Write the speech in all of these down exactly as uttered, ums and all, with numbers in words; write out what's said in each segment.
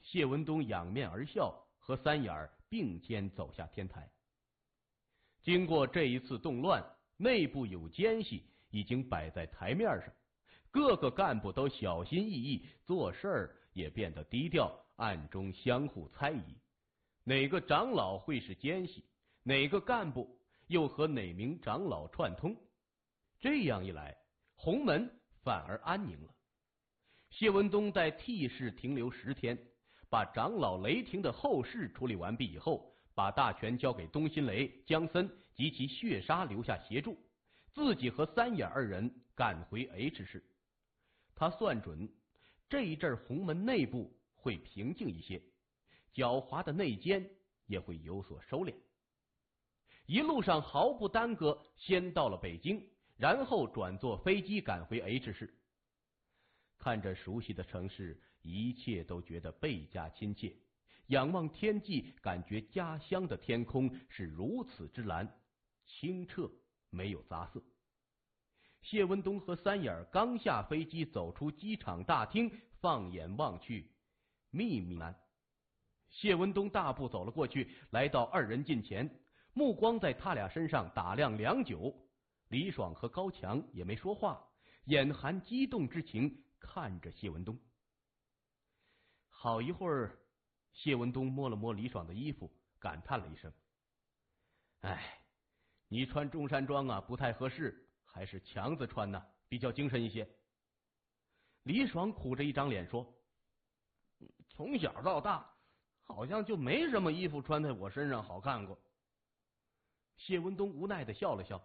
谢文东仰面而笑，和三眼儿并肩走下天台。经过这一次动乱，内部有奸细已经摆在台面上，各个干部都小心翼翼，做事儿也变得低调，暗中相互猜疑，哪个长老会是奸细，哪个干部又和哪名长老串通。这样一来，洪门反而安宁了。谢文东在 T 市停留十天，把长老雷霆的后事处理完毕以后，把大权交给东新雷、江森及其血杀留下协助，自己和三眼二人赶回 H 市。他算准这一阵洪门内部会平静一些，狡猾的内奸也会有所收敛。一路上毫不耽搁，先到了北京，然后转坐飞机赶回 H 市。看着熟悉的城市，一切都觉得倍加亲切。仰望天际，感觉家乡的天空是如此之蓝，清澈，没有杂色。谢文东和三眼刚下飞机，走出机场大厅，放眼望去，密密难。谢文东大步走了过去，来到二人近前，目光在他俩身上打量良久。李爽和高强也没说话，眼含激动之情看着谢文东。好一会儿，谢文东摸了摸李爽的衣服，感叹了一声：“哎，你穿中山装啊不太合适，还是强子穿呢，比较精神一些。”李爽苦着一张脸说：“从小到大，好像就没什么衣服穿在我身上好看过。”谢文东无奈的笑了笑：“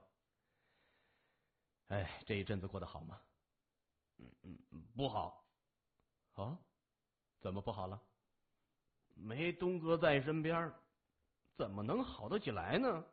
哎，这一阵子过得好吗？”“嗯嗯，不好。”“哦，怎么不好了？”“没东哥在身边，怎么能好得起来呢？”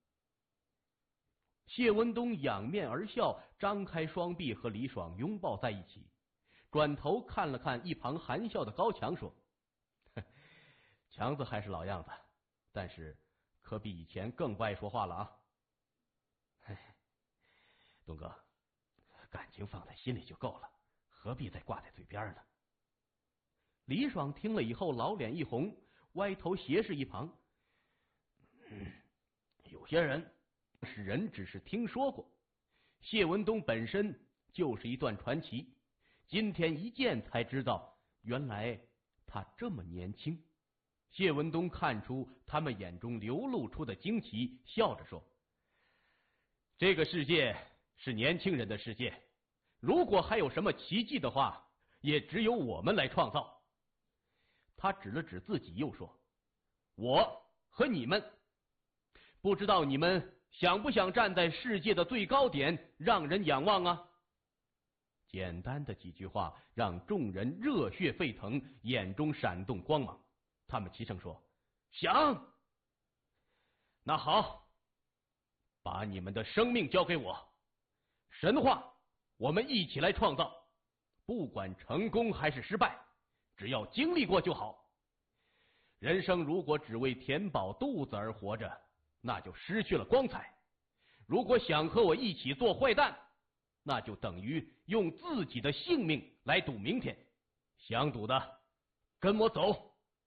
谢文东仰面而笑，张开双臂和李爽拥抱在一起，转头看了看一旁含笑的高强，说：“强子还是老样子，但是可比以前更不爱说话了啊。”“哎，东哥，感情放在心里就够了，何必再挂在嘴边呢？”李爽听了以后，老脸一红，歪头斜视一旁：“嗯，有些人是人只是听说过，谢文东本身就是一段传奇，今天一见才知道，原来他这么年轻。”谢文东看出他们眼中流露出的惊奇，笑着说：“这个世界是年轻人的世界，如果还有什么奇迹的话，也只有我们来创造。”他指了指自己，又说：“我和你们，不知道你们想不想站在世界的最高点，让人仰望啊？”简单的几句话让众人热血沸腾，眼中闪动光芒。他们齐声说：“想！”“那好，把你们的生命交给我，神话我们一起来创造，不管成功还是失败，只要经历过就好。人生如果只为填饱肚子而活着，那就失去了光彩。如果想和我一起做坏蛋，那就等于用自己的性命来赌明天。想赌的，跟我走。”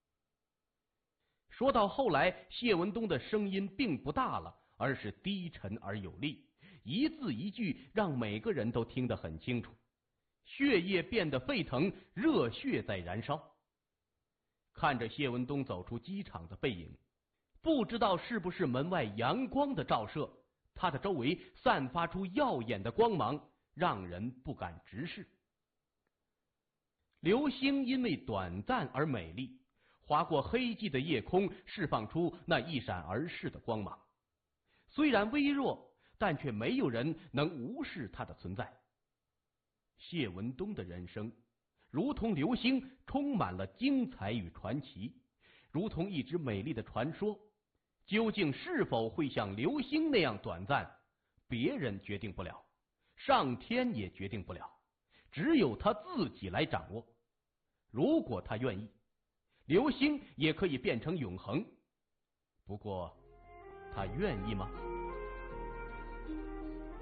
说到后来，谢文东的声音并不大了，而是低沉而有力，一字一句让每个人都听得很清楚，血液变得沸腾，热血在燃烧。看着谢文东走出机场的背影，不知道是不是门外阳光的照射，他的周围散发出耀眼的光芒，让人不敢直视。流星因为短暂而美丽，划过黑寂的夜空，释放出那一闪而逝的光芒。虽然微弱，但却没有人能无视它的存在。谢文东的人生如同流星，充满了精彩与传奇，如同一只美丽的传说。究竟是否会像流星那样短暂，别人决定不了，上天也决定不了，只有他自己来掌握。如果他愿意，流星也可以变成永恒，不过他愿意吗？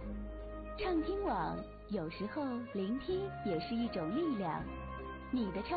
畅听网，有时候聆听也是一种力量。你的畅